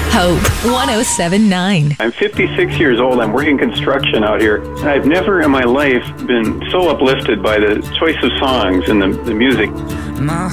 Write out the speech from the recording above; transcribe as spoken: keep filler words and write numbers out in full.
Hope one oh seven point nine. I'm fifty-six years old. I'm working construction out here. I've never in my life been so uplifted by the choice of songs and the, the music. My